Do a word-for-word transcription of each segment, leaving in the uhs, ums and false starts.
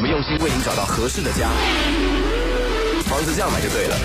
们用心为您找到合适的家，房子这样买就对了。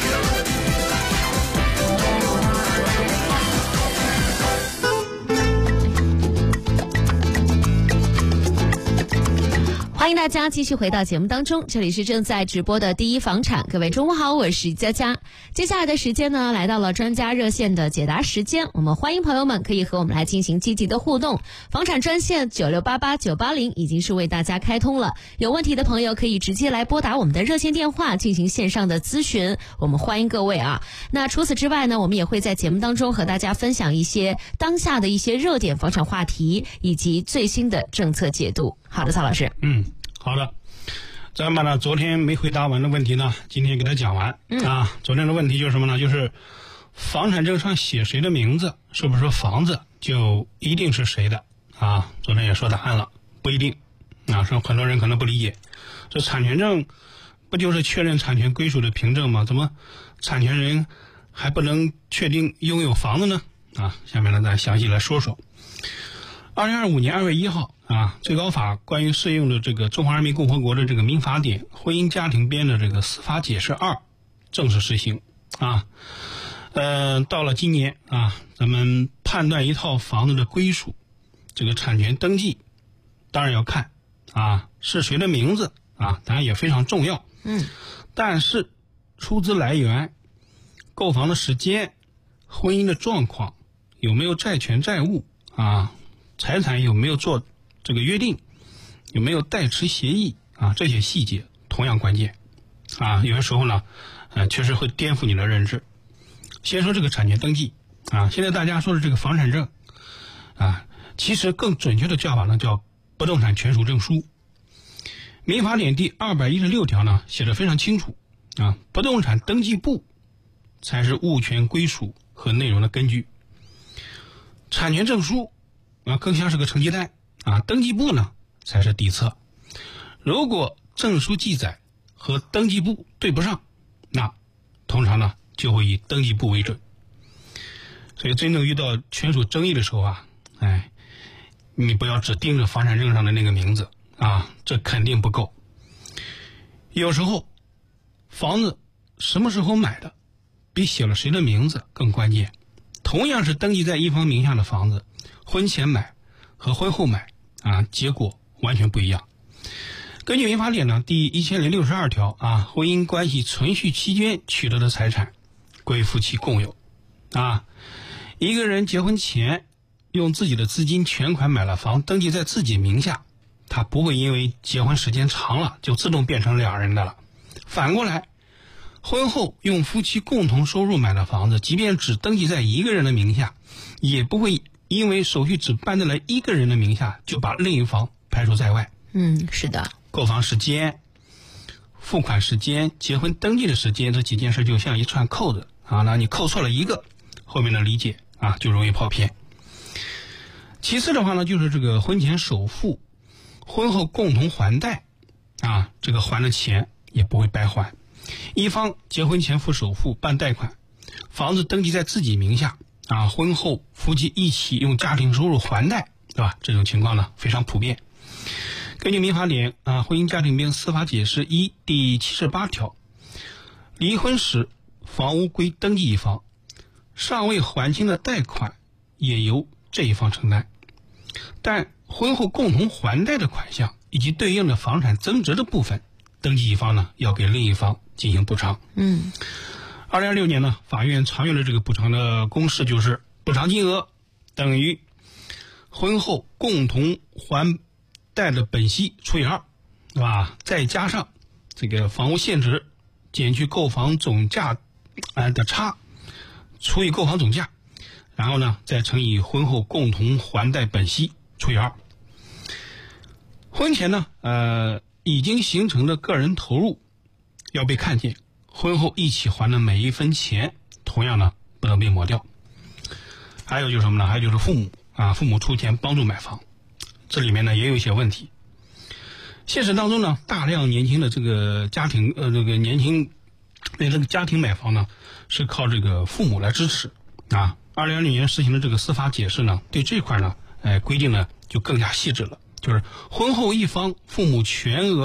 欢迎大家继续回到节目当中，这里是正在直播的第一房产，各位中午好，我是佳佳。接下来的时间呢，来到了专家热线的解答时间，我们欢迎朋友们可以和我们来进行积极的互动。房产专线九六八八九八零已经是为大家开通了，有问题的朋友可以直接来拨打我们的热线电话进行线上的咨询，我们欢迎各位啊。那除此之外呢，我们也会在节目当中和大家分享一些当下的一些热点房产话题以及最新的政策解读。好的，曹老师。 嗯。好的，咱把呢昨天没回答完的问题呢，今天给他讲完、嗯、啊。昨天的问题就是什么呢？就是房产证上写谁的名字，是不是房子就一定是谁的啊？昨天也说答案了，不一定啊。说很多人可能不理解，这产权证不就是确认产权归属的凭证吗？怎么产权人还不能确定拥有房子呢？啊，下面呢咱详细来说说。二零二五年二月一号啊，最高法关于适用的这个中华人民共和国的这个民法典婚姻家庭编的这个司法解释二正式实行啊。呃，到了今年啊，咱们判断一套房子的归属，这个产权登记，当然要看啊是谁的名字啊，当然也非常重要。 嗯，但是出资来源、购房的时间、婚姻的状况、有没有债权债务啊。财产有没有做这个约定，有没有代持协议啊？这些细节同样关键啊。有些时候呢，呃，确实会颠覆你的认知。先说这个产权登记啊，现在大家说的这个房产证啊，其实更准确的叫法呢叫不动产权属证书。民法典第二百一十六条呢写得非常清楚啊，不动产登记簿才是物权归属和内容的根据，产权证书啊，更像是个成绩单啊，登记簿呢才是底册。如果证书记载和登记簿对不上，那通常呢就会以登记簿为准。所以真正遇到权属争议的时候啊，哎，你不要只盯着房产证上的那个名字啊，这肯定不够。有时候房子什么时候买的，比写了谁的名字更关键。同样是登记在一方名下的房子，婚前买和婚后买啊，结果完全不一样。根据民法典呢第一千零六十二条啊，婚姻关系存续期间取得的财产归夫妻共有啊。一个人结婚前用自己的资金全款买了房，登记在自己名下，他不会因为结婚时间长了就自动变成两人的了。反过来，婚后用夫妻共同收入买的房子，即便只登记在一个人的名下，也不会因为手续只办在了一个人的名下就把另一方排除在外。 嗯，是的。 购房时间、付款时间、结婚登记的时间，这几件事就像一串扣子啊，那你扣错了一个，后面的理解啊就容易跑偏。其次的话呢，就是这个婚前首付、婚后共同还贷啊，这个还的钱也不会白还。一方结婚前付首付办贷款，房子登记在自己名下啊，婚后夫妻一起用家庭收入还贷，对吧？这种情况呢非常普遍。根据民法典啊婚姻家庭编司法解释一第七十八条，离婚时房屋归登记一方，尚未还清的贷款也由这一方承担，但婚后共同还贷的款项以及对应的房产增值的部分，登记一方呢要给另一方进行补偿。 嗯， 二零二六年呢，法院常用的这个补偿的公式就是补偿金额等于婚后共同还贷的本息除以二，对吧？再加上这个房屋现值减去购房总价呃的差除以购房总价，然后呢再乘以婚后共同还贷本息除以二。婚前呢，呃，已经形成的个人投入要被看见，婚后一起还的每一分钱，同样呢不能被抹掉。还有就是什么呢？还有就是父母啊，父母出钱帮助买房，这里面呢也有一些问题。现实当中呢，大量年轻的这个家庭，呃，这个年轻那这个家庭买房呢，是靠这个父母来支持啊。二零二零年实行的这个司法解释呢，对这块呢，哎，规定呢就更加细致了，就是婚后一方父母全额